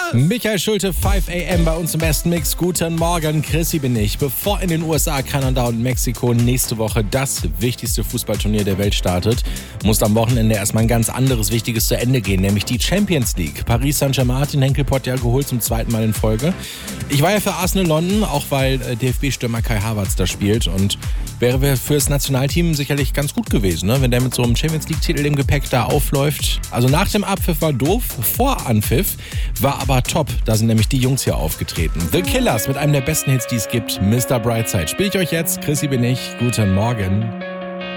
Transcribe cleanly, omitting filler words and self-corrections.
Michael Schulte, 5 AM bei uns im besten Mix. Guten Morgen, Chrissy bin ich. Bevor in den USA, Kanada und Mexiko nächste Woche das wichtigste Fußballturnier der Welt startet, muss am Wochenende erstmal ein ganz anderes Wichtiges zu Ende gehen, nämlich die Champions League. Paris Saint-Germain hat den Henkelpott ja geholt zum zweiten Mal in Folge. Ich war ja für Arsenal London, auch weil DFB-Stürmer Kai Havertz da spielt, und wäre fürs Nationalteam sicherlich ganz gut gewesen, ne? Wenn der mit so einem Champions League-Titel im Gepäck da aufläuft. Also nach dem Abpfiff war doof, vor Anpfiff war aber top. Da sind nämlich die Jungs hier aufgetreten. The Killers mit einem der besten Hits, die es gibt, Mr. Brightside. Spiele ich euch jetzt. Chrissy bin ich. Guten Morgen.